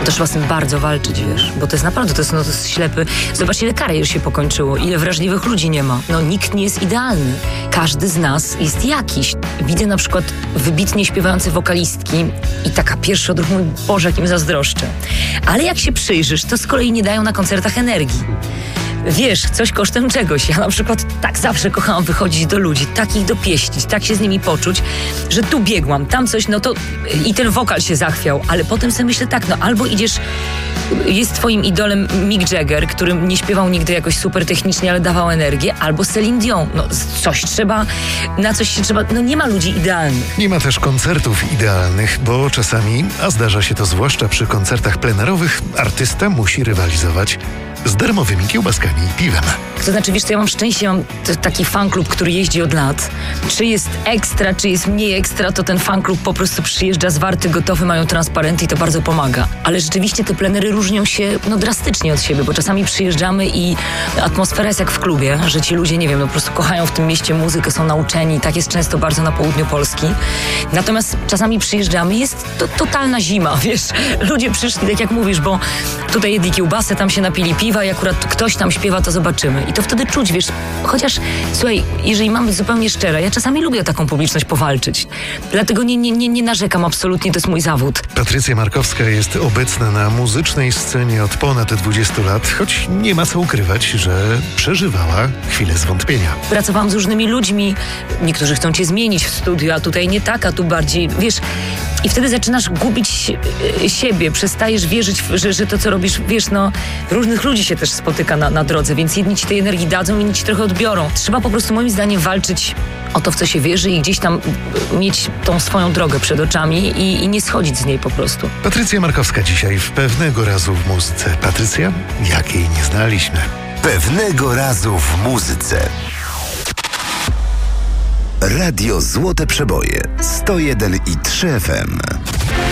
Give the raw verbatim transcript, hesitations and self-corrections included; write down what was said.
To trzeba z tym bardzo walczyć, wiesz, bo to jest naprawdę, to jest, no, to jest ślepy. Zobacz, ile karier się pokończyło, ile wrażliwych ludzi nie ma. No nikt nie jest idealny. Każdy z nas jest jakiś. Widzę na przykład wybitnie śpiewające wokalistki i taka pierwsza odruch, mój Boże, jakim zazdroszczę. Ale jak się przyjrzysz, to z kolei nie dają na koncertach energii. Wiesz, coś kosztem czegoś. Ja na przykład tak zawsze kochałam wychodzić do ludzi, tak ich dopieścić, tak się z nimi poczuć, że tu biegłam, tam coś, no to i ten wokal się zachwiał, ale potem sobie myślę tak, no albo idziesz, jest twoim idolem Mick Jagger, który nie śpiewał nigdy jakoś super technicznie, ale dawał energię, albo Celine Dion. No coś trzeba, na coś się trzeba, no nie ma ludzi idealnych. Nie ma też koncertów idealnych, bo czasami, a zdarza się to zwłaszcza przy koncertach plenerowych, artysta musi rywalizować z darmowymi kiełbaskami i piwem. To znaczy, wiesz co, ja mam szczęście, mam t- taki fanklub, który jeździ od lat. Czy jest ekstra, czy jest mniej ekstra, to ten fanklub po prostu przyjeżdża zwarty, gotowy, mają transparenty i to bardzo pomaga. Ale rzeczywiście te plenery różnią się no drastycznie od siebie, bo czasami przyjeżdżamy i atmosfera jest jak w klubie, że ci ludzie, nie wiem, no po prostu kochają w tym mieście muzykę, są nauczeni, tak jest często bardzo na południu Polski. Natomiast czasami przyjeżdżamy i jest to totalna zima, wiesz. Ludzie przyszli, tak jak mówisz, bo tutaj jedli kiełbasę, tam się napili piwa i akurat ktoś tam śpiewa, to zobaczymy. I to wtedy czuć, wiesz, chociaż, słuchaj, jeżeli mam być zupełnie szczera, ja czasami lubię o taką publiczność powalczyć. Dlatego nie, nie, nie, nie narzekam absolutnie, to jest mój zawód. Patrycja Markowska jest obecna na muzycznej scenie od ponad dwudziestu lat, choć nie ma co ukrywać, że przeżywała chwilę zwątpienia. Pracowałam z różnymi ludźmi, niektórzy chcą cię zmienić w studiu, a tutaj nie tak, a tu bardziej, wiesz, i wtedy zaczynasz gubić e, siebie, przestajesz wierzyć, w, że, że to, co robisz, wiesz, no, różnych ludzi się też spotyka na, na drodze, więc jedni ci tej energii dadzą, inni ci trochę odbiorą. Trzeba po prostu moim zdaniem walczyć o to, w co się wierzy i gdzieś tam mieć tą swoją drogę przed oczami i, i nie schodzić z niej po prostu. Patrycja Markowska dzisiaj w Pewnego razu w muzyce. Patrycja, jakiej nie znaliśmy. Pewnego razu w muzyce. Radio Złote Przeboje sto jeden i trzy F M.